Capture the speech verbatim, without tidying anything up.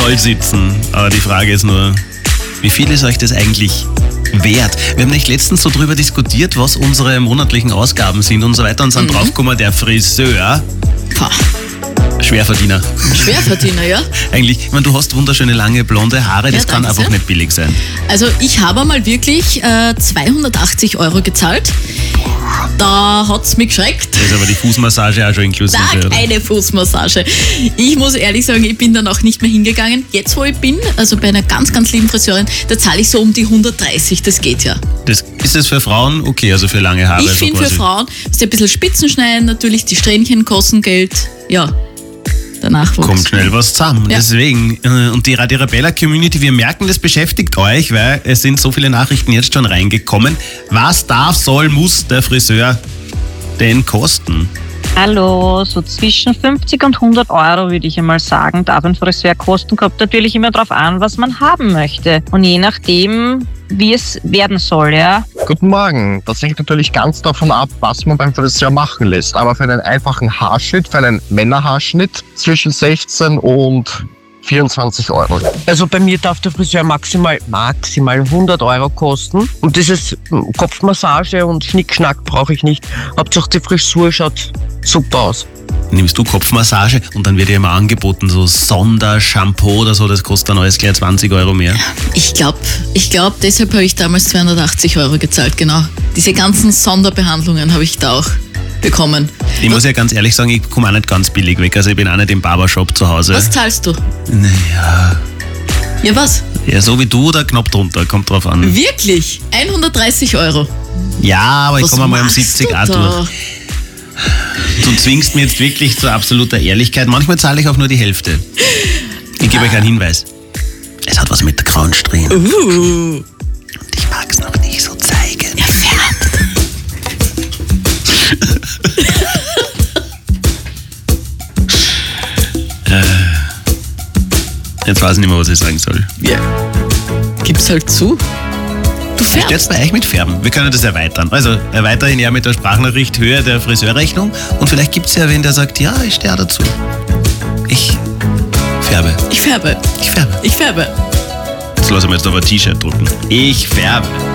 voll sitzen. Aber die Frage ist nur, wie viel ist euch das eigentlich wert? Wir haben nicht letztens so drüber diskutiert, was unsere monatlichen Ausgaben sind und so weiter und sind mhm. draufgekommen, der Friseur. Pah. Schwerverdiener. Schwerverdiener, ja. Eigentlich, ich meine, du hast wunderschöne lange blonde Haare, das ja, kann einfach sehr. nicht billig sein. Also ich habe mal wirklich äh, zweihundertachtzig Euro gezahlt. Da hat es mich geschreckt. Da ist aber die Fußmassage auch schon inklusive. Da keine Fußmassage. Ich muss ehrlich sagen, ich bin dann auch nicht mehr hingegangen. Jetzt, wo ich bin, also bei einer ganz, ganz lieben Friseurin, da zahle ich so um die hundertdreißig, das geht ja. Das, ist das für Frauen okay, also für lange Haare? Ich finde für Frauen, dass die ein bisschen Spitzen schneiden, natürlich die Strähnchen kosten Geld, ja. Der Nachwuchs. Kommt schnell was zusammen. Ja. Deswegen, und die Radio Arabella Community, wir merken, das beschäftigt euch, weil es sind so viele Nachrichten jetzt schon reingekommen. Was darf, soll, muss der Friseur denn kosten? Hallo, so zwischen fünfzig und hundert Euro würde ich einmal sagen, darf ein Friseur kosten. Kommt natürlich immer darauf an, was man haben möchte. Und je nachdem, wie es werden soll, ja. Guten Morgen. Das hängt natürlich ganz davon ab, was man beim Friseur machen lässt. Aber für einen einfachen Haarschnitt, für einen Männerhaarschnitt zwischen sechzehn und vierundzwanzig Euro. Also bei mir darf der Friseur maximal, maximal hundert Euro kosten. Und dieses Kopfmassage und Schnickschnack brauche ich nicht. Hauptsache die Frisur schaut super aus. Nimmst du Kopfmassage und dann wird dir immer angeboten, so Sondershampoo oder so, das kostet dann alles gleich zwanzig Euro mehr. Ich glaube, ich glaub, deshalb habe ich damals zweihundertachtzig Euro gezahlt, genau. Diese ganzen Sonderbehandlungen habe ich da auch bekommen. Ich muss ja ganz ehrlich sagen, ich komme auch nicht ganz billig weg, also ich bin auch nicht im Barbershop zu Hause. Was zahlst du? Naja... Ja, was? Ja, so wie du oder knapp drunter, kommt drauf an. Wirklich? hundertdreißig Euro? Ja, aber ich komme mal um siebzig auch durch. Du zwingst mir jetzt wirklich zu absoluter Ehrlichkeit. Manchmal zahle ich auch nur die Hälfte. Ich gebe ah. euch einen Hinweis. Es hat was mit der Kronsträhne. Uh. Und ich mag es noch nicht so zeigen. Ja, färbt. äh, jetzt weiß ich nicht mehr, was ich sagen soll. Ja. Yeah. Gib's halt zu. Du färbst. Wie steht's bei euch mit Färben? Wir können das erweitern. Also erweitern ja mit der Sprachnachricht Höhe der Friseurrechnung und vielleicht gibt es ja wen, der sagt, ja, ich stehe dazu. Ich färbe. Ich färbe. Ich färbe. Ich färbe. Jetzt lassen wir jetzt auf ein T-Shirt drucken. Ich färbe.